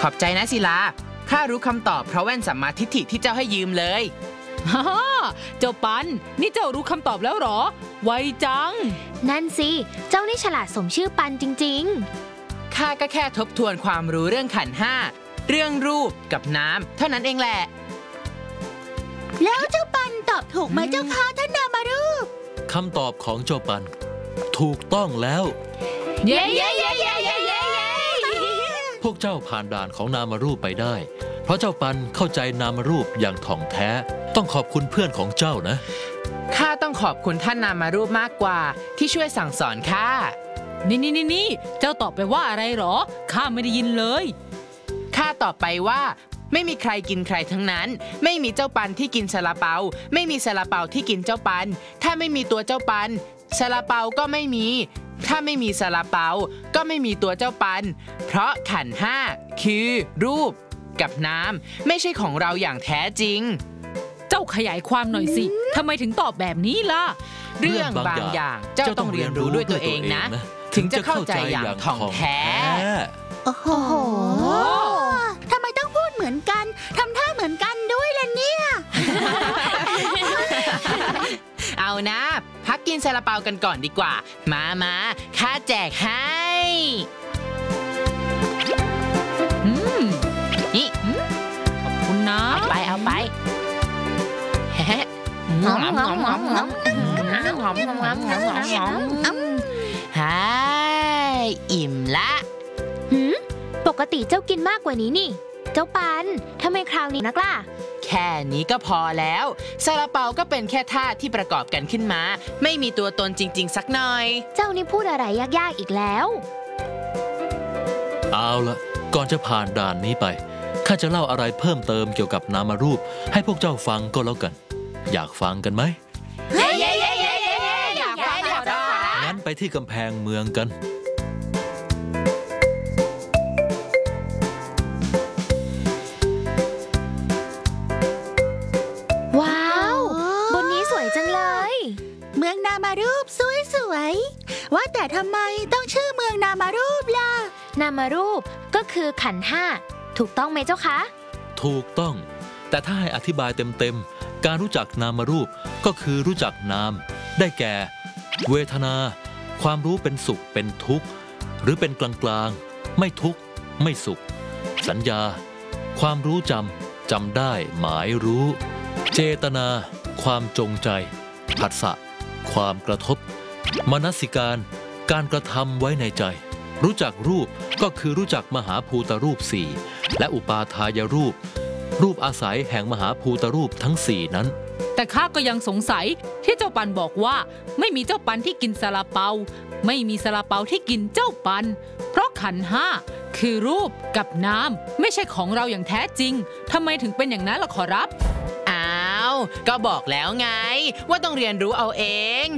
อบใจนะศิลาข้ารู้คำตอบเพราะแว่นสัมมาทิฏฐิที่เจ้าให้ยืมเลยฮ่าเจ้าปันนี่เจ้ารู้คำตอบแล้วหรอไวจังนั่นสิเจ้านี่ฉลาดสมชื่อปันจริงๆข้าก็แค่ทบทวนความรู้เรื่องขันธ์ห้าเรื่องรูปกับน้ำเท่านั้นเองแหละแล้วเจ้าปันตอบถูกไหมเจ้าคะท่านนามารูปคำตอบของเจ้าปันถูกต้องแล้วเย้เย้เย้เย้เย้เย้พวกเจ้าผ่านด่านของนามารูปไปได้เพราะเจ้าปันเข้าใจนามารูปอย่างถ่องแท้ต้องขอบคุณเพื่อนของเจ้านะข้าต้องขอบคุณท่านนามารูปมากกว่าที่ช่วยสั่งสอนข้านี่เจ้าตอบไปว่าอะไรหรอข้าไม่ได้ยินเลยข้าตอบไปว่าไม่มีใครกินใครทั้งนั้นไม่มีเจ้าปันที่กินซาลาเปาไม่มีซาลาเปาที่กินเจ้าปันถ้าไม่มีตัวเจ้าปันซาลาเปาก็ไม่มีถ้าไม่มีซาลาเปาก็ไม่มีตัวเจ้าปันเพราะขันธ์ห้าคือรูปกับน้ำไม่ใช่ของเราอย่างแท้จริงเจ้าขยายความหน่อยสิทำไมถึงตอบแบบนี้ล่ะเรื่องบางอย่างเจ้าต้องเรียนรู้ด้วยตัวเองนะถึงจะเข้าใจอย่างถ่องแท้โอ้โหทำไมต้องพูดเหมือนกันทำท่าเหมือนกันด้วยล่ะเนี่ยเอานะพักกินซาลาเปากันก่อนดีกว่ามาข้าแจกให้นี่ขอบคุณนะเอาไปหอมฮะอิ่มละปกติเจ้ากินมากกว่านี้นี่เจ้าปันทำไมคราวนี้นักล่ะแค่นี้ก็พอแล้วซาลาเปาก็เป็นแค่ธาตุที่ประกอบกันขึ้นมาไม่มีตัวตนจริงๆสักหน่อยเจ้านี่พูดอะไรยากๆอีกแล้วเอาละก่อนจะผ่านด่านนี้ไปข้าจะเล่าอะไรเพิ่มเติมเกี่ยวกับนามารูปให้พวกเจ้าฟังก็แล้วกันอยากฟังกันไหมเย้อยากฟังงั้นไปที่กำแพงเมืองกันว้าวบนนี้สวยจังเลยเมืองนามารูปสวยว่าแต่ทำไมต้องชื่อเมืองนามารูปล่ะนามารูปก็คือขันธ์ห้าถูกต้องไหมเจ้าคะถูกต้องแต่ถ้าให้อธิบายเต็มๆการรู้จักนามารูปก็คือรู้จักนามได้แก่เวทนาความรู้เป็นสุขเป็นทุกข์หรือเป็นกลางๆไม่ทุกข์ไม่สุขสัญญาความรู้จำได้หมายรู้เจตนาความจงใจผัสสะความกระทบมนสิการการกระทำไว้ในใจรู้จักรูปก็คือรู้จักมหาภูตรูปสี่และอุปาทายรูปอาศัยแห่งมหาภูตรูปทั้งสี่นั้นแต่ข้าก็ยังสงสัยที่เจ้าปันบอกว่าไม่มีเจ้าปันที่กินซาลาเปาไม่มีซาลาเปาที่กินเจ้าปันเพราะขันธ์ห้าคือรูปกับน้ำไม่ใช่ของเราอย่างแท้จริงทำไมถึงเป็นอย่างนั้นล่ะขอรับก็บอกแล้วไงว่าต้องเรียนรู้เอาเอง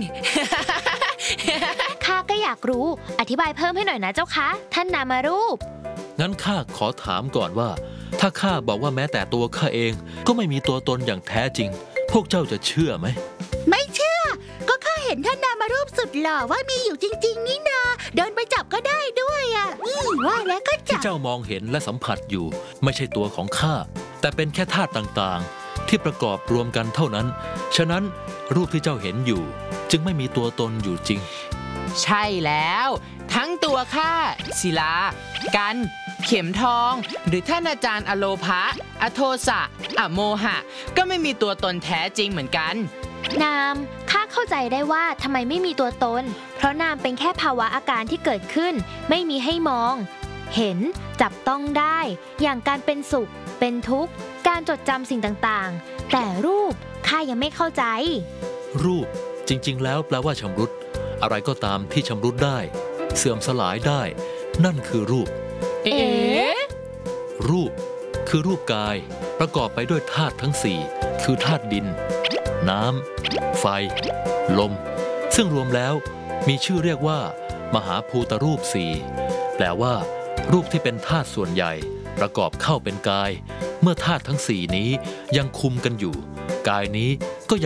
ข้าก็อยากรู้อธิบายเพิ่มให้หน่อยนะเจ้าคะท่านนามารูปงั้นข้าขอถามก่อนว่าถ้าข้าบอกว่าแม้แต่ตัวข้าเองก็ไม่มีตัวตนอย่างแท้จริงพวกเจ้าจะเชื่อไหมไม่เชื่อก็ข้าเห็นท่านนามารูปสุดหล่อว่ามีอยู่จริงๆนี่นาเดินไปจับก็ได้ด้วยว่าแล้วก็จับที่เจ้ามองเห็นและสัมผัสอยู่ไม่ใช่ตัวของข้าแต่เป็นแค่ธาตุต่างๆที่ประกอบรวมกันเท่านั้นฉะนั้นรูปที่เจ้าเห็นอยู่จึงไม่มีตัวตนอยู่จริงใช่แล้วทั้งตัวข้าศิลากันเข็มทองหรือท่านอาจารย์อโลภะอโทสะอโมหะก็ไม่มีตัวตนแท้จริงเหมือนกันนามข้าเข้าใจได้ว่าทำไมไม่มีตัวตนเพราะนามเป็นแค่ภาวะอาการที่เกิดขึ้นไม่มีให้มองเห็นจับต้องได้อย่างการเป็นสุขเป็นทุกข์การจดจำสิ่งต่างๆแต่รูปข้ายังไม่เข้าใจรูปจริงๆแล้วแปลว่าชำรุดอะไรก็ตามที่ชำรุดได้เสื่อมสลายได้นั่นคือรูปรูปคือรูปกายประกอบไปด้วยธาตุทั้งสี่คือธาตุดินน้ำไฟลมซึ่งรวมแล้วมีชื่อเรียกว่ามหาภูตรูปสี่แปลว่ารูปที่เป็นธาตุส่วนใหญ่ประกอบเข้าเป็นกายเมื่อธาตุทั้งสี่นี้ยังคุมกันอยู่กายนี้ก็